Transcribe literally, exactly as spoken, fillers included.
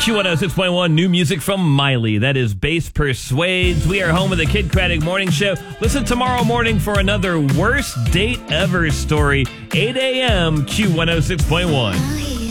Q one oh six point one, new music from Miley. That is Bass Persuades. We are home with the Kid Craddock Morning Show. Listen tomorrow morning for another worst date ever story. eight a.m. Q one oh six point one.